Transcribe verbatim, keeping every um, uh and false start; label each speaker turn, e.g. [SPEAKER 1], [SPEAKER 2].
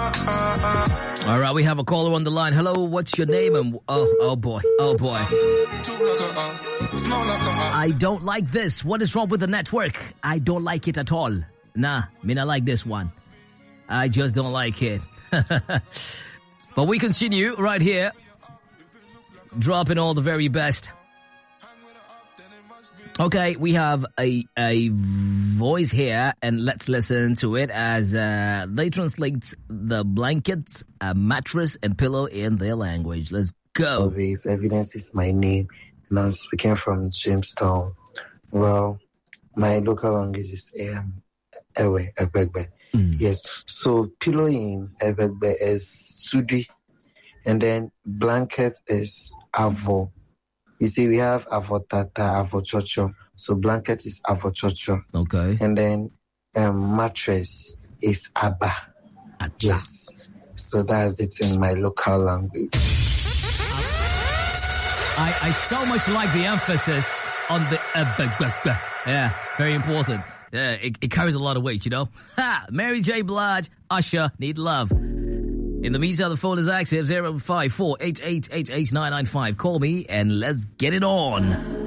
[SPEAKER 1] All right, we have a caller on the line. Hello, what's your name? And oh, oh boy, oh boy. I don't like this. What is wrong with the network? I don't like it at all. Nah, me not like this one. I just don't like it. But we continue right here, dropping all the very best. Okay, we have a a voice here, and let's listen to it as uh, they translate the blankets, a mattress, and pillow in their language. Let's go.
[SPEAKER 2] Always, Evidence is my name, and I'm speaking from Jamestown. Well, my local language is um, Ewe, Ebegbe. Mm. Yes, so pillow in Ebegbe is Sudi, and then blanket is Avo. You see, we have avotata, avochocho. So blanket is avochocho.
[SPEAKER 1] Okay.
[SPEAKER 2] And then um, mattress is aba.
[SPEAKER 1] Acha.
[SPEAKER 2] Yes. So that's it in my local language.
[SPEAKER 1] I, I so much like the emphasis on the uh, yeah, very important. Yeah, it, it carries a lot of weight, you know. Ha! Mary J. Blige, Usher, Need Love. In the meantime, the phone is active, zero five four eight eight eight eight nine nine five. Call me and let's get it on.